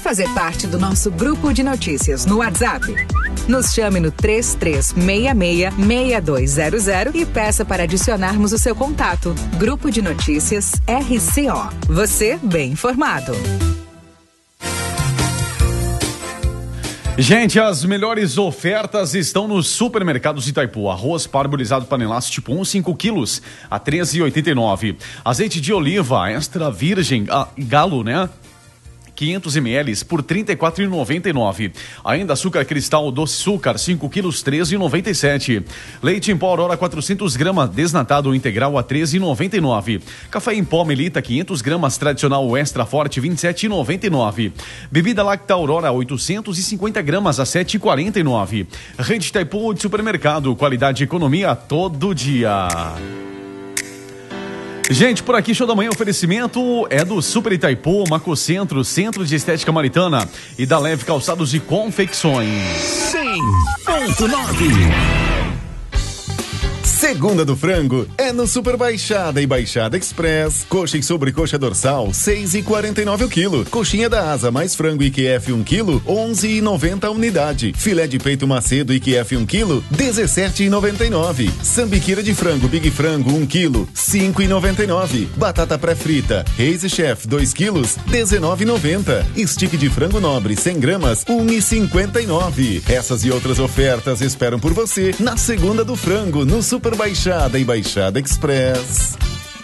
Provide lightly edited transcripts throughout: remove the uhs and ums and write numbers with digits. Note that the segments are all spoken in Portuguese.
fazer parte do nosso grupo de notícias no WhatsApp? Nos chame no 3366-6200 e peça para adicionarmos o seu contato. Grupo de Notícias RCO. Você bem informado. Gente, as melhores ofertas estão nos supermercados Itaipu. Arroz parbolizado panelaço tipo 1, 5 quilos, a R$ 13,89. Azeite de oliva extra virgem, galo, né? 500 ml por R$ 34,99. Ainda açúcar cristal doce açúcar 5 quilos, R$ 13,97. Leite em pó Aurora 400 gramas desnatado integral a R$ 13,99. Café em pó Melita 500 gramas tradicional extra forte R$ 27,99. Bebida Lacta Aurora 850 gramas a R$ 7,49. Rede Itaipu de supermercado, qualidade e economia todo dia. Gente, por aqui, show da manhã, oferecimento é do Super Itaipu, Macocentro, Centro de Estética Maritana e da Leve Calçados e Confecções. 100.9. Segunda do frango é no Super Baixada e Baixada Express. Coxa e sobrecoxa dorsal, 6,49 o quilo. Coxinha da asa mais frango IQF 1 quilo, 11,90 a unidade. Filé de peito Macedo IQF 1 quilo, 17,99. Sambiquira de frango Big Frango 1 quilo, 5,99. Batata pré-frita Reis Chef 2 quilos, 19,90. Stick de frango nobre 100 gramas, 1,59. Essas e outras ofertas esperam por você na Segunda do Frango, no Super Baixada e Baixada Express.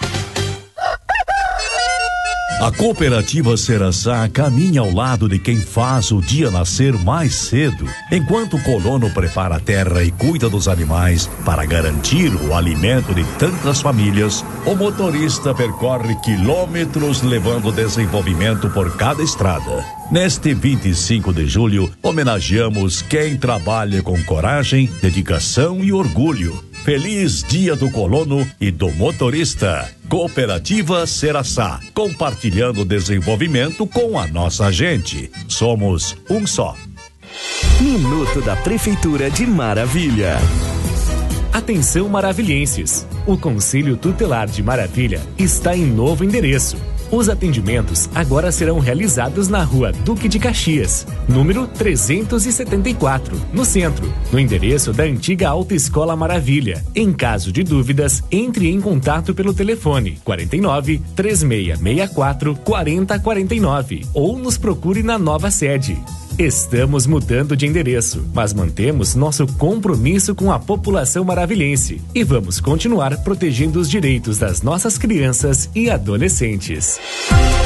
A Cooperativa Seraçá caminha ao lado de quem faz o dia nascer mais cedo. Enquanto o colono prepara a terra e cuida dos animais para garantir o alimento de tantas famílias, o motorista percorre quilômetros levando desenvolvimento por cada estrada. Neste 25 de julho, homenageamos quem trabalha com coragem, dedicação e orgulho. Feliz Dia do Colono e do Motorista. Cooperativa Seraçá, compartilhando o desenvolvimento com a nossa gente. Somos um só. Minuto da Prefeitura de Maravilha. Atenção maravilhenses, o Conselho Tutelar de Maravilha está em novo endereço. Os atendimentos agora serão realizados na Rua Duque de Caxias, número 374, no centro, no endereço da antiga Autoescola Maravilha. Em caso de dúvidas, entre em contato pelo telefone 49 3664 4049 ou nos procure na nova sede. Estamos mudando de endereço, mas mantemos nosso compromisso com a população maravilhense e vamos continuar protegendo os direitos das nossas crianças e adolescentes.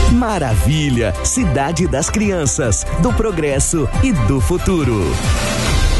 Maravilha, cidade das crianças, do progresso e do futuro.